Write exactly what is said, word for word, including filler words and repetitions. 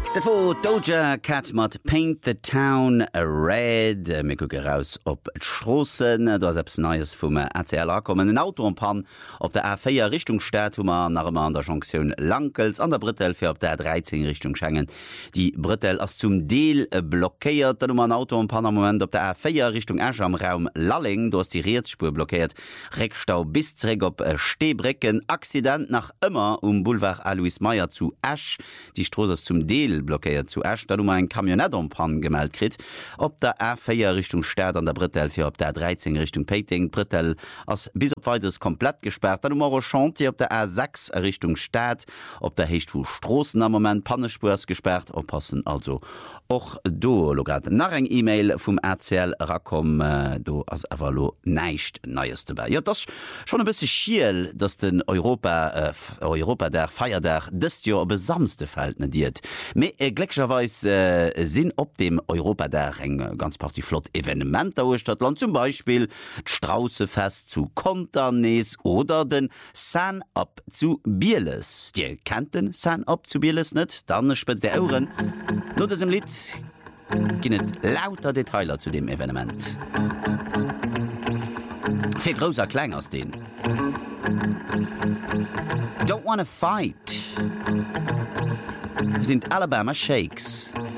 Dat wo Doja Cat mat Paint the Town Red mé go raus op d'Strossen, do selbst Neues vum A C L A kommen en Auto am Pan op der A vier Richtung Stätummer nach an der Jonction Lankels an der Brittel fir op der dreizehn Richtung Schengen. Die Brittel ass zum Deel blockéiert, dat an Auto am Pan am moment op der A vier Richtung Äsch am Raum Lalling, do ass die Reetspur blockiert. Reckstau bis zräg op Steebrecken, Accident nach ëmmer um Boulevard Alois Meyer zu Äsch. Die Stroos ass zum Deel blockiert zu Äsch, dat um ein Kamionett am Pan gemeldt krit. Op der A vier Richtung Stad an der Brittel fir op der dreizehn Richtung Peting. Brittel ass bis op weites komplett gesperrt. Dat um euro Chantier op der A sechs Richtung Stad, op der Hechtwu Strossen am moment Pannespurs gesperrt, oppassen also och do logat nach eng E-Mail vum R C L rakom äh, do as Evalo neicht neues dabei. Ja, das schon ein bisschen schiel, dass den Europa äh, Europa der Feierdach dëst Jo op besamste Verhältnis diet. Me äh, glecherweis äh, sinn op dem Europa der eng ganz party flott Evenement der Stadtland, zum Beispiel Straußefest zu Konternees oder den San Up zu Bieles. Dir kennt den San Up zu Bieles net, dann spet der Euren. Nur das im Lied ginnet lauter Detailer zu dem Evenement. Viel großer Klang aus den. Don't Wanna Fight sind Alabama Shakes.